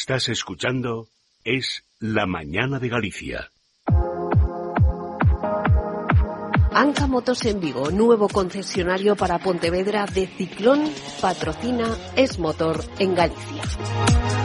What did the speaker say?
estás escuchando es La Mañana de Galicia. Anca Motos en Vigo, nuevo concesionario para Pontevedra de Ciclón, patrocina Es Motor en Galicia.